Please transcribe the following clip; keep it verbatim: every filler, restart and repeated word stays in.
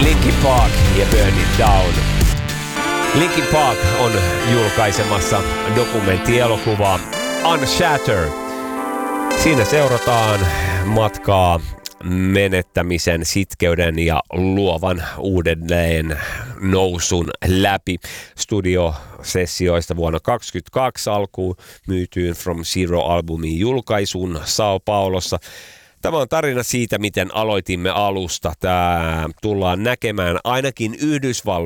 Linkin Park ja Burn It Down. Linkin Park on julkaisemassa dokumenttielokuvaa Unshatter. Siinä seurataan matkaa menettämisen, sitkeyden ja luovan uudelleen nousun läpi. Studiosessioista vuonna kaksikymmentäkaksi alkuun myytyyn From Zero-albumin julkaisuun Sao Paulossa. Tämä on tarina siitä, miten aloitimme alusta. Tämä tullaan näkemään ainakin Yhdysvalloissa